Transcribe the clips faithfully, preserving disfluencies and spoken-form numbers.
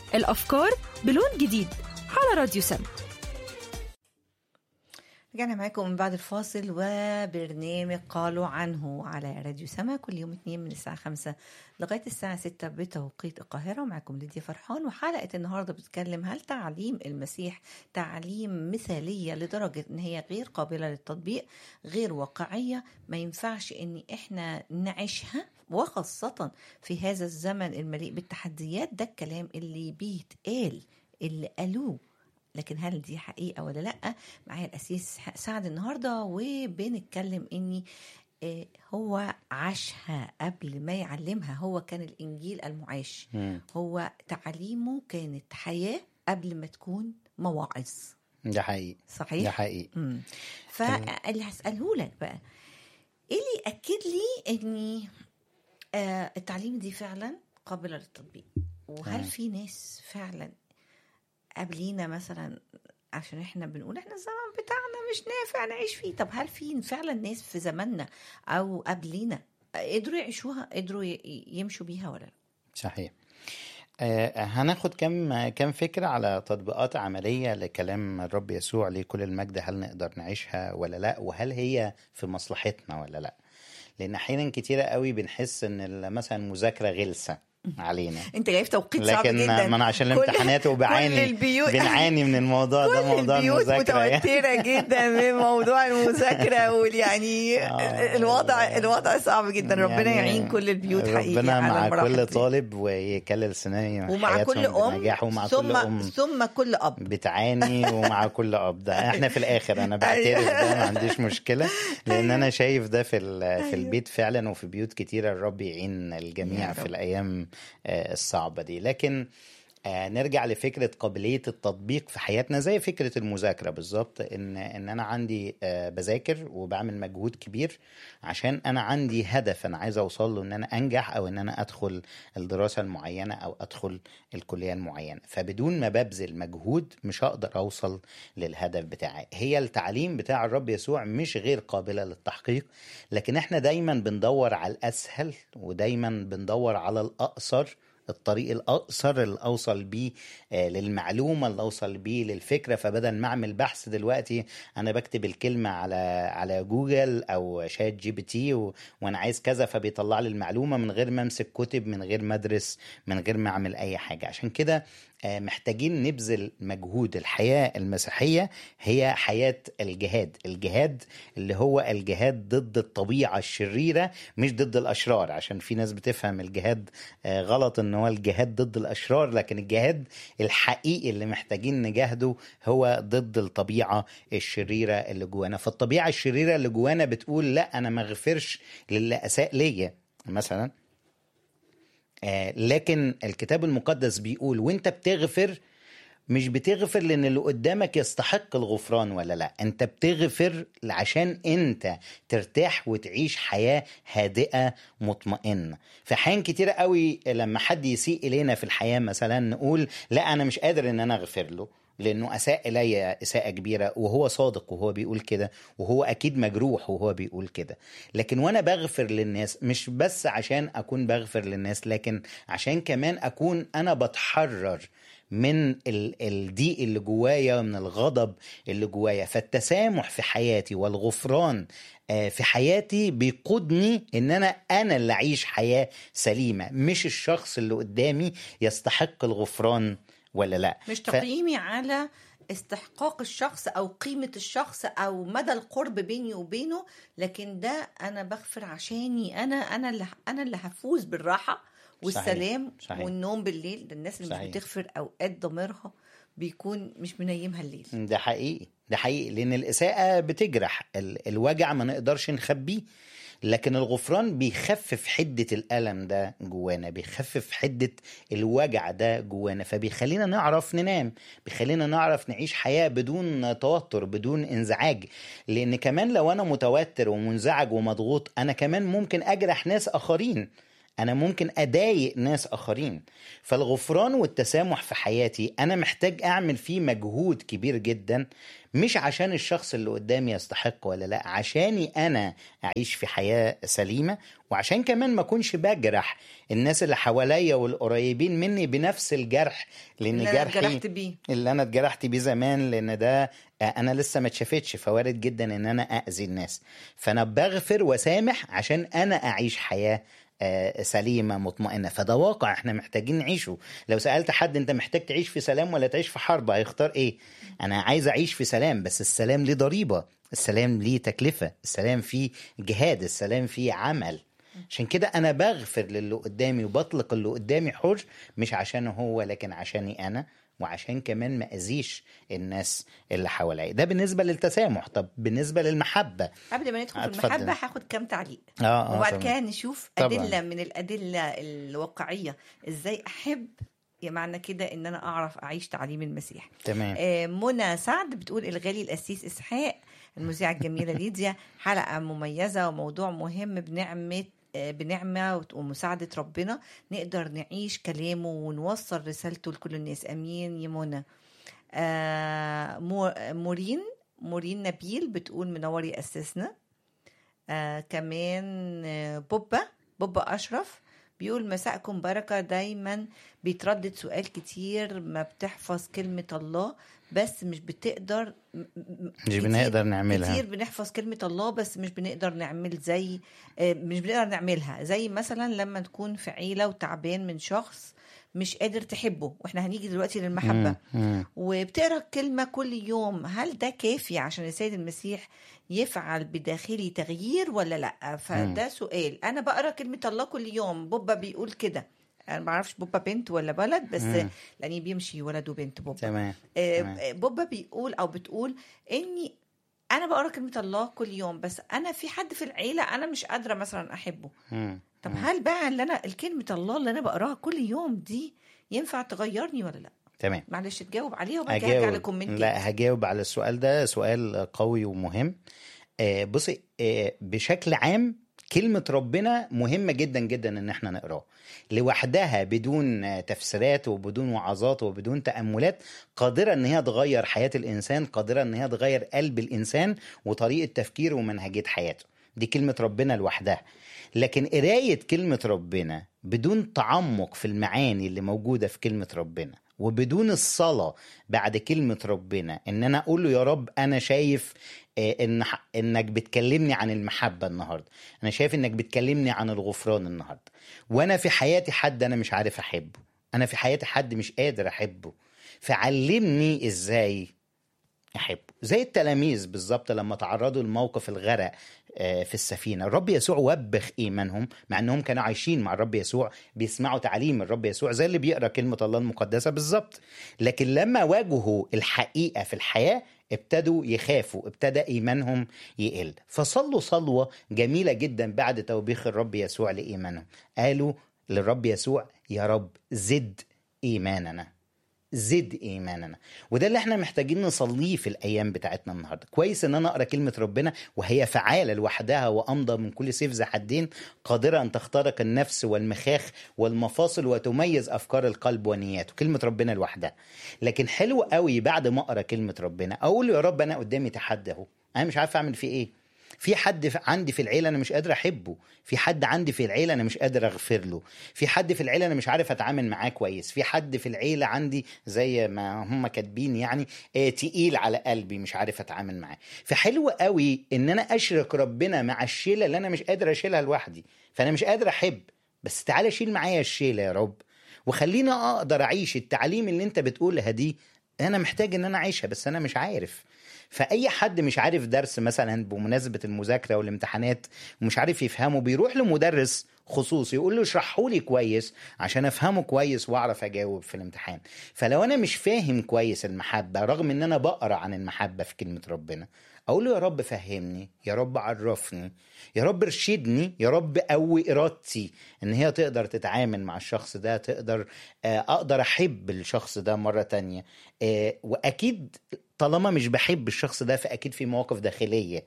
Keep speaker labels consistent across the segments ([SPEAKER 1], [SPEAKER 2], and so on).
[SPEAKER 1] الأفكار بلون جديد على راديو سما.
[SPEAKER 2] رجعنا معاكم من بعد الفاصل وبرنامج قالوا عنه على راديو سما كل يوم اثنين من الساعة خمسة لغاية الساعة ستة بتوقيت القاهرة. ومعكم ليديا فرحان، وحلقة النهاردة بتتكلم هل تعليم المسيح تعليم مثالية لدرجة ان هي غير قابلة للتطبيق، غير واقعية، ما ينفعش ان احنا نعيشها، وخاصة في هذا الزمن المليء بالتحديات. ده الكلام اللي بيتقال اللي قالوه، لكن هل دي حقيقة ولا لأ؟ معايا الأسيس سعد النهاردة، وبنتكلم إني هو عاشها قبل ما يعلمها. هو كان الإنجيل المعاش، هو تعليمه كانت حياة قبل ما تكون مواعظ.
[SPEAKER 3] ده حقيقي،
[SPEAKER 2] صحيح،
[SPEAKER 3] ده حقيقي.
[SPEAKER 2] فاللي هسأله لك بقى، إيه اللي يأكد لي إني آه التعليم دي فعلا قابلة للتطبيق؟ وهل في ناس فعلا قبلينا مثلا، عشان احنا بنقول احنا الزمن بتاعنا مش نافع نعيش فيه، طب هل في فعلا ناس في زماننا او قبلينا قدروا يعيشوها، قدروا يمشوا بيها ولا لا؟
[SPEAKER 3] صحيح. آه هناخد كم كم فكرة على تطبيقات عملية لكلام الرب يسوع لكل المجد. هل نقدر نعيشها ولا لا؟ وهل هي في مصلحتنا ولا لا؟ لان احيانا كتيرة قوي بنحس ان مثلا مذاكرة غلسة علينا.
[SPEAKER 2] انت جاي في توقيت صعب جدا،
[SPEAKER 3] لكن ما انا عشان الامتحانات وبعاني بنعاني من الموضوع ده. موضوع
[SPEAKER 2] المذاكره متوتره يعني. جدا من موضوع المذاكره واليعني آه الوضع الوضع صعب جدا. ربنا يعني يعين كل البيوت حقيقي،
[SPEAKER 3] ربنا مع كل طالب ويكلل سنين
[SPEAKER 2] ومع كل ام
[SPEAKER 3] ومع
[SPEAKER 2] ثم
[SPEAKER 3] كل ام
[SPEAKER 2] ثم كل اب
[SPEAKER 3] بتعاني ومع كل اب. ده احنا في الاخر انا بعترف ده، ما عنديش مشكله، لان انا شايف ده في في البيت فعلا، وفي بيوت كتيره الرب يعين الجميع في الايام الصعبة دي. لكن آه نرجع لفكرة قابلية التطبيق في حياتنا زي فكرة المذاكرة بالظبط. إن إن أنا عندي آه بذاكر وبعمل مجهود كبير عشان أنا عندي هدف أنا عايز أوصل له، إن أنا أنجح أو إن أنا أدخل الدراسة المعينة أو أدخل الكلية المعينة. فبدون ما ببذل مجهود مش هقدر أوصل للهدف بتاعي. هي التعليم بتاع الرب يسوع مش غير قابلة للتحقيق، لكن إحنا دايما بندور على الأسهل، ودايما بندور على الأقصر، الطريق الأقصر اللي أوصل بيه للمعلومة، اللي أوصل بيه للفكرة. فبدل ما أعمل بحث دلوقتي أنا بكتب الكلمة على على جوجل أو شات جي بي تي و... وأنا عايز كذا، فبيطلع لي المعلومة من غير ما أمسك كتب، من غير ما أدرس، من غير ما أعمل أي حاجة. عشان كده محتاجين نبذل مجهود. الحياة المسيحية هي حياة الجهاد، الجهاد اللي هو الجهاد ضد الطبيعة الشريرة مش ضد الأشرار. عشان في ناس بتفهم الجهاد غلط، ان هو الجهاد ضد الأشرار، لكن الجهاد الحقيقي اللي محتاجين نجاهده هو ضد الطبيعة الشريرة اللي جوانا. فالطبيعة الشريرة اللي جوانا بتقول لا، أنا ما غفرش للي أساء ليا مثلا. آه لكن الكتاب المقدس بيقول وانت بتغفر مش بتغفر لان اللي قدامك يستحق الغفران ولا لا، انت بتغفر عشان انت ترتاح وتعيش حياة هادئة مطمئنة. في حين كتير قوي لما حد يسيء الينا في الحياة مثلا نقول لا انا مش قادر ان انا اغفر له لانه اساء الي اساءة كبيرة، وهو صادق وهو بيقول كده، وهو اكيد مجروح وهو بيقول كده. لكن وانا بغفر للناس مش بس عشان اكون بغفر للناس، لكن عشان كمان اكون انا بتحرر من الضيق اللي جوايا ومن الغضب اللي جوايا. فالتسامح في حياتي والغفران في حياتي بيقودني ان انا انا اللي اعيش حياة سليمة، مش الشخص اللي قدامي يستحق الغفران ولا لا.
[SPEAKER 2] مش تقييمي ف... على استحقاق الشخص او قيمة الشخص او مدى القرب بيني وبينه، لكن ده انا بغفر عشاني انا انا اللي انا اللي هفوز بالراحة والسلام. صحيح. صحيح. والنوم بالليل. ده الناس اللي صحيح. مش بتغفر اوقات ضميرها بيكون مش منيمها الليل.
[SPEAKER 3] ده حقيقي، ده حقيقي، لان الاساءة بتجرح، الوجع ما نقدرش نخبيه، لكن الغفران بيخفف حدة الألم ده جوانا، بيخفف حدة الوجع ده جوانا، فبيخلينا نعرف ننام، بيخلينا نعرف نعيش حياة بدون توتر، بدون انزعاج. لأن كمان لو أنا متوتر ومنزعج ومضغوط أنا كمان ممكن أجرح ناس آخرين. أنا ممكن أضايق ناس آخرين. فالغفران والتسامح في حياتي أنا محتاج أعمل فيه مجهود كبير جدا، مش عشان الشخص اللي قدامي يستحق ولا لا، عشاني أنا أعيش في حياة سليمة، وعشان كمان ما أكونش بجرح الناس اللي حواليا والقريبين مني بنفس الجرح، لأن
[SPEAKER 2] اللي أنا
[SPEAKER 3] جرحي
[SPEAKER 2] اتجرحت بيه.
[SPEAKER 3] اللي أنا اتجرحت بيه زمان، لأن ده أنا لسه ما اتشافتش، فوارد جدا إن أنا أذي الناس. فأنا بغفر وسامح عشان أنا أعيش حياة سليمة مطمئنة. فده واقع احنا محتاجين نعيشه. لو سألت حد انت محتاج تعيش في سلام ولا تعيش في حرب، هيختار ايه؟ انا عايز اعيش في سلام، بس السلام ليه ضريبة، السلام ليه تكلفة، السلام فيه جهاد، السلام فيه عمل. عشان كده انا بغفر للي قدامي وبطلق اللي قدامي حر، مش عشان هو لكن عشاني انا، وعشان كمان ما أذيش الناس اللي حواليا. ده بالنسبة للتسامح. طب بالنسبة للمحبة،
[SPEAKER 2] قبل ما ندخل في
[SPEAKER 3] أتفضل.
[SPEAKER 2] المحبة هاخد كام تعليق
[SPEAKER 3] آه آه
[SPEAKER 2] وبعد
[SPEAKER 3] تمام.
[SPEAKER 2] كده نشوف
[SPEAKER 3] طبعاً.
[SPEAKER 2] أدلة من الأدلة الواقعية إزاي أحب، يا معنى كده إن أنا أعرف أعيش تعليم المسيح.
[SPEAKER 3] تمام.
[SPEAKER 2] آه، منى سعد بتقول الغالي الأسيس إسحاق، المذيعة الجميلة ليديا، حلقة مميزة وموضوع مهم. بنعمة آه، بنعمة ومساعدة ربنا نقدر نعيش كلامه ونوصل رسالته لكل الناس. أمين يا منى. آه، مو- مورين مورين نبيل بتقول منوري أسسنا. آه كمان آه، بوبا بوبا أشرف بيقول مساءكم بركة. دايما بيتردد سؤال كتير، ما بتحفظ كلمة الله بس مش بتقدر م- م-
[SPEAKER 3] مش
[SPEAKER 2] كتير-
[SPEAKER 3] بنقدر نعملها.
[SPEAKER 2] كتير بنحفظ كلمة الله بس مش بنقدر نعمل زي آه، مش بنقدر نعملها. زي مثلا لما نكون في عيلة وتعبان من شخص مش قادر تحبه، واحنا هنيجي دلوقتي للمحبة،
[SPEAKER 3] مم. مم.
[SPEAKER 2] وبتقرا كلمة كل يوم، هل ده كافي عشان السيد المسيح يفعل بداخلي تغيير ولا لا؟ فده سؤال. انا بقرا كلمة الله كل يوم، بوبا بيقول كده. انا ما اعرفش بوبا بنت ولا ولد، بس
[SPEAKER 3] مم.
[SPEAKER 2] لاني بيمشي ولد وبنت بوبا.
[SPEAKER 3] تمام.
[SPEAKER 2] آه،
[SPEAKER 3] تمام.
[SPEAKER 2] بوبا بيقول او بتقول اني انا بقرا كلمة الله كل يوم، بس انا في حد في العيلة انا مش قادرة مثلا احبه.
[SPEAKER 3] مم.
[SPEAKER 2] طب
[SPEAKER 3] مم.
[SPEAKER 2] هل بقى اللي انا الكلمة الله اللي انا بقراها كل يوم دي ينفع تغيرني ولا لا؟
[SPEAKER 3] تمام.
[SPEAKER 2] معلش تجاوب عليها وبعد كده هرجع
[SPEAKER 3] هجاوب.
[SPEAKER 2] لكومنتات.
[SPEAKER 3] لا هجاوب على السؤال ده، سؤال قوي ومهم. آه بصي، آه بشكل عام كلمة ربنا مهمة جدا جدا ان احنا نقراه لوحدها بدون آه، تفسيرات وبدون وعظات وبدون تأملات، قادرة ان هي تغير حياة الانسان، قادرة ان هي تغير قلب الانسان وطريقة تفكيره ومنهجية حياته. دي كلمة ربنا لوحدها. لكن قراية كلمة ربنا بدون تعمق في المعاني اللي موجودة في كلمة ربنا، وبدون الصلاة بعد كلمة ربنا، ان انا اقول له يا رب انا شايف آه، ان ح- انك بتكلمني عن المحبة النهاردة، انا شايف انك بتكلمني عن الغفران النهاردة، وانا في حياتي حد انا مش عارف احبه، انا في حياتي حد مش قادر احبه، فعلمني ازاي احبه. زي التلاميذ بالظبط لما تعرضوا لموقف الغرق آه، في السفينة، الرب يسوع وبخ إيمانهم مع أنهم كانوا عايشين مع الرب يسوع، بيسمعوا تعليم الرب يسوع زي اللي بيقرأ كلمة الله المقدسة بالظبط. لكن لما واجهوا الحقيقة في الحياة ابتدوا يخافوا، ابتدى إيمانهم يقل. فصلوا صلوة جميلة جدا بعد توبيخ الرب يسوع لإيمانهم، قالوا للرب يسوع يا رب زد إيماننا، زد ايماننا. وده اللي احنا محتاجين نصليه في الايام بتاعتنا النهارده. كويس ان انا اقرا كلمه ربنا وهي فعاله لوحدها وامضى من كل سيف ذي حدين، قادره ان تخترق النفس والمخاخ والمفاصل وتميز افكار القلب ونياته، كلمه ربنا لوحدها. لكن حلو قوي بعد ما اقرا كلمه ربنا اقول له يا رب انا قدامي تحدي اهو، انا مش عارف اعمل فيه ايه. في حد ف- عندي في العيلة أنا مش قادر أحبه، في حد عندي في العيلة أنا مش قادر أغفر له، في حد في العيلة أنا مش عارف أتعامل معاه كويس، في حد في العيلة عندي زي ما هم كاتبين يعني آه تقيل على قلبي مش عارف أتعامل معاه. فحلو قوي إن أنا أشرك ربنا مع الشيلة اللي أنا مش قادر أشيلها لوحدي، فأنا مش قادر أحب، بس تعالى شيل معايا الشيلة يا رب وخلينا أقدر أعيش التعليم اللي أنت بتقولها دي. أنا محتاج إن أنا أعيشها بس أنا مش عارف. فأي حد مش عارف درس مثلا بمناسبة المذاكرة والامتحانات ومش عارف يفهمه، بيروح لمدرس خصوصي يقول له اشرحه لي كويس عشان افهمه كويس واعرف اجاوب في الامتحان. فلو انا مش فاهم كويس المحبة رغم ان انا بقرأ عن المحبة في كلمة ربنا، اقول له يا رب فهمني، يا رب عرفني، يا رب ارشدني، يا رب قوي ارادتي ان هي تقدر تتعامل مع الشخص ده، تقدر آه، اقدر احب الشخص ده مرة تانية. آه، واكيد طالما مش بحب الشخص ده فاكيد في مواقف داخلية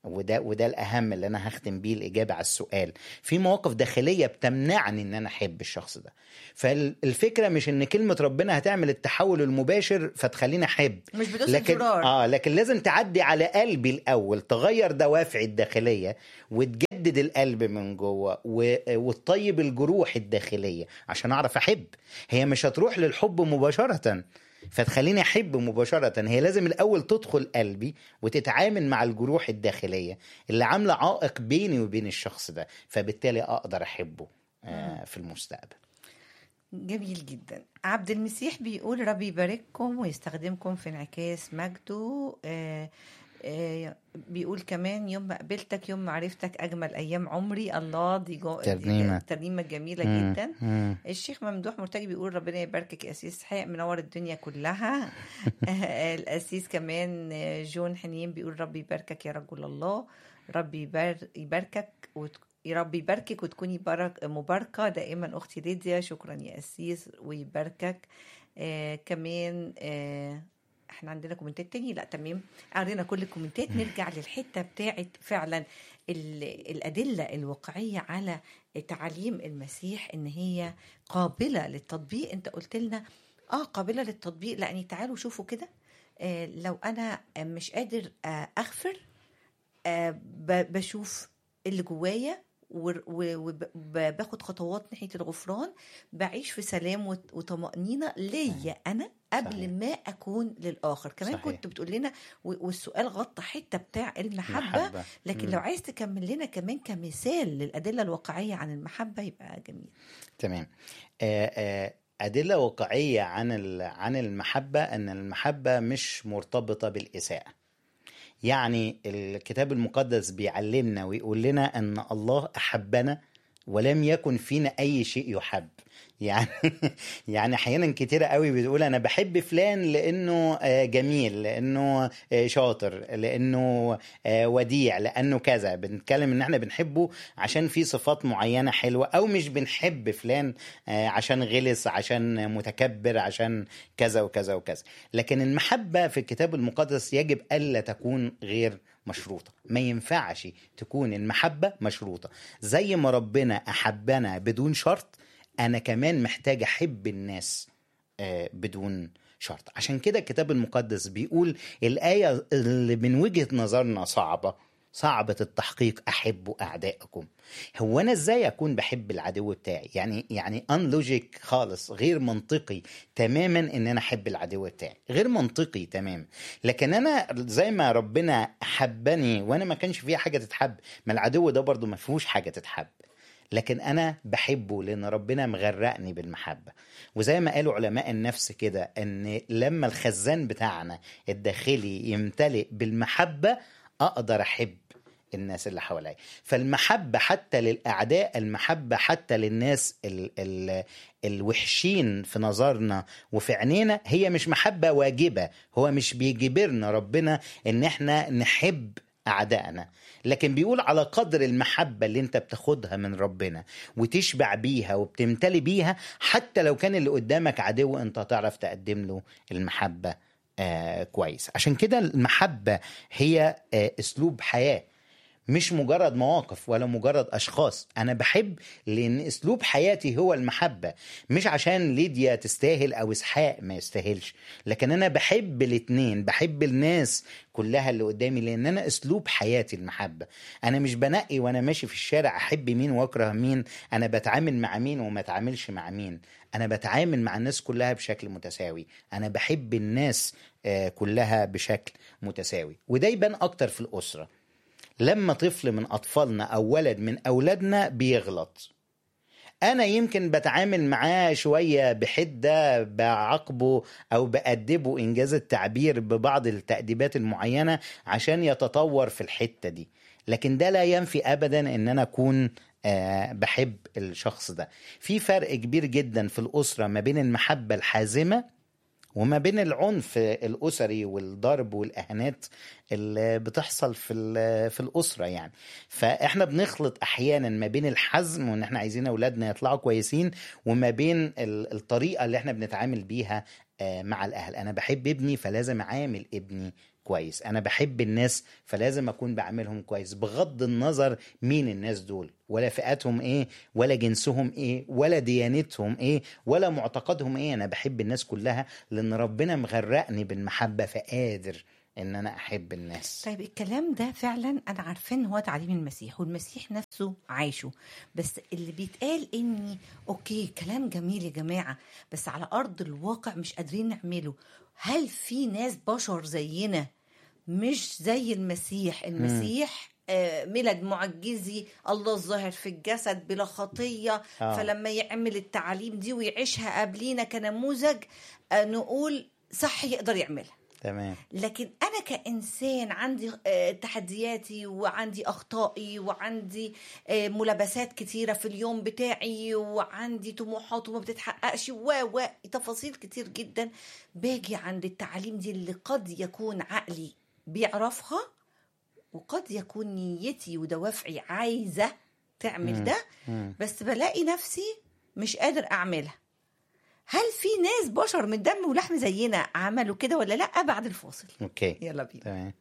[SPEAKER 3] وده وده الاهم اللي انا هختم بيه الاجابه على السؤال. في مواقف داخليه بتمنعني ان انا احب الشخص ده. فالفكره مش ان كلمه ربنا هتعمل التحول المباشر فتخليني احب،
[SPEAKER 2] مش بدوس
[SPEAKER 3] لكن
[SPEAKER 2] الزرار.
[SPEAKER 3] اه لكن لازم تعدي على قلبي الاول، تغير دوافعي الداخليه وتجدد القلب من جوه وتطيب الجروح الداخليه عشان اعرف احب. هي مش هتروح للحب مباشره فتخليني أحب مباشرة، هي لازم الأول تدخل قلبي وتتعامل مع الجروح الداخلية اللي عاملة عائق بيني وبين الشخص ده، فبالتالي أقدر أحبه في المستقبل.
[SPEAKER 2] جميل جدا. عبد المسيح بيقول ربي يبارككم ويستخدمكم في انعكاس مجده. آه آه بيقول كمان يوم ما قابلتك يوم ما عرفتك أجمل أيام عمري. الله، دي, جو...
[SPEAKER 3] ترنيمة.
[SPEAKER 2] دي ترنيمة جميلة
[SPEAKER 3] مم.
[SPEAKER 2] جدا.
[SPEAKER 3] مم.
[SPEAKER 2] الشيخ ممدوح مرتجي بيقول ربنا يباركك يا أسيس حق، منور الدنيا كلها. الأسيس كمان جون حنين بيقول ربي يباركك يا رجل الله، ربي يباركك وت... يا رب يباركك وتكوني برك مباركة دائما أختي ليديا. شكرا يا أسيس ويباركك. آه كمان آه احنا عندنا كومنتات تاني؟ لا تمام، قرينا كل الكومنتات. نرجع للحتة بتاعت فعلا الأدلة الواقعية على تعاليم المسيح إن هي قابلة للتطبيق. انت قلت لنا اه قابلة للتطبيق، لأني تعالوا شوفوا كده. آه لو أنا مش قادر آه أغفر، آه بشوف اللي جوايا وباخد خطوات ناحية الغفران، بعيش في سلام وطمأنينة ليا أنا قبل صحيح. ما أكون للآخر. كمان صحيح. كنت بتقول لنا والسؤال غطى حتة بتاع المحبة محبة. لكن م. لو عايز تكمل لنا كمان كمثال للأدلة الواقعية عن المحبة يبقى جميل.
[SPEAKER 3] تمام. آه آه أدلة واقعية عن عن المحبة أن المحبة مش مرتبطة بالإساءة. يعني الكتاب المقدس بيعلمنا ويقول لنا أن الله أحبنا ولم يكن فينا أي شيء يحب. يعني يعني أحيانا كتيرة قوي بتقول أنا بحب فلان لأنه جميل، لأنه شاطر، لأنه وديع، لأنه كذا. بنتكلم إن احنا بنحبه عشان في صفات معينة حلوة، أو مش بنحب فلان عشان غلس، عشان متكبر، عشان كذا وكذا وكذا. لكن المحبة في الكتاب المقدس يجب ألا تكون غير مشروطة. ما ينفعش تكون المحبة مشروطة. زي ما ربنا أحبنا بدون شرط، أنا كمان محتاج أحب الناس بدون شرط. عشان كده الكتاب المقدس بيقول الآية اللي من وجهة نظرنا صعبة صعبة التحقيق، أحبوا أعدائكم. هو أنا إزاي أكون بحب العدو بتاعي؟ يعني يعني أنلوجيك خالص، غير منطقي تماما إن أنا أحب العدو بتاعي، غير منطقي تماما. لكن أنا زي ما ربنا حبني وأنا ما كانش فيها حاجة تتحب، ما العدو ده برضو ما فيهوش حاجة تتحب، لكن أنا بحبه لأن ربنا مغرقني بالمحبة. وزي ما قالوا علماء النفس كده، أن لما الخزان بتاعنا الداخلي يمتلئ بالمحبة أقدر أحب الناس اللي حواليا. فالمحبة حتى للأعداء، المحبة حتى للناس ال ال الوحشين في نظرنا وفي عينينا، هي مش محبة واجبة. هو مش بيجبرنا ربنا إن احنا نحب أعدائنا، لكن بيقول على قدر المحبة اللي انت بتاخدها من ربنا وتشبع بيها وبتمتلي بيها، حتى لو كان اللي قدامك عدو انت تعرف تقدم له المحبة آه كويس. عشان كده المحبة هي آه اسلوب حياة، مش مجرد مواقف ولا مجرد أشخاص. أنا بحب لأن أسلوب حياتي هو المحبة، مش عشان ليديا تستاهل أو إسحاق ما يستاهلش، لكن أنا بحب الاتنين، بحب الناس كلها اللي قدامي لأن أنا أسلوب حياتي المحبة. أنا مش بنقي وأنا ماشي في الشارع أحب مين وأكره مين، أنا بتعامل مع مين وما أتعاملش مع مين. أنا بتعامل مع الناس كلها بشكل متساوي، أنا بحب الناس كلها بشكل متساوي. وده يبان أكتر في الأسرة. لما طفل من أطفالنا أو ولد من أولادنا بيغلط، أنا يمكن بتعامل معاه شوية بحدة، بعاقبه أو بأدبه إنجاز التعبير ببعض التأديبات المعينة عشان يتطور في الحتة دي، لكن ده لا ينفي أبدا أن أنا أكون أه بحب الشخص ده. في فرق كبير جدا في الأسرة ما بين المحبة الحازمة وما بين العنف الأسري والضرب والإهانات اللي بتحصل في في الأسرة. يعني فإحنا بنخلط أحيانا ما بين الحزم وإن إحنا عايزين أولادنا يطلعوا كويسين، وما بين الطريقة اللي إحنا بنتعامل بيها مع الأهل. أنا بحب ابني فلازم أعامل ابني كويس، انا بحب الناس فلازم اكون بعملهم كويس، بغض النظر مين الناس دول، ولا فئاتهم ايه، ولا جنسهم ايه، ولا ديانتهم ايه، ولا معتقدهم ايه. انا بحب الناس كلها لان ربنا مغرقني بالمحبة، فقادر ان انا احب الناس.
[SPEAKER 2] طيب الكلام ده فعلا انا عارفه ان هو تعليم المسيح، والمسيح نفسه عايشه، بس اللي بيتقال اني اوكي كلام جميل يا جماعه، بس على ارض الواقع مش قادرين نعمله. هل في ناس بشر زينا مش زي المسيح؟ المسيح آه، ميلاد معجزي، الله الظاهر في الجسد بلا خطيه.
[SPEAKER 3] آه.
[SPEAKER 2] فلما يعمل التعاليم دي ويعيشها قبلينا كنموذج، آه، نقول صح يقدر يعملها.
[SPEAKER 3] تمام.
[SPEAKER 2] لكن أنا كإنسان عندي آه، تحدياتي، وعندي أخطائي، وعندي آه، ملابسات كتيرة في اليوم بتاعي، وعندي طموحات وما بتتحققش، وتفاصيل كتير جدا. باجي عند التعليم دي اللي قد يكون عقلي بيعرفها، وقد يكون نيتي ودوافعي عايزة تعمل ده، بس بلاقي نفسي مش قادر أعملها. هل في ناس بشر من دم ولحم زينا عملوا كده ولا لأ؟ بعد الفاصل.
[SPEAKER 3] اوكي
[SPEAKER 2] يلا بينا.
[SPEAKER 3] تمام.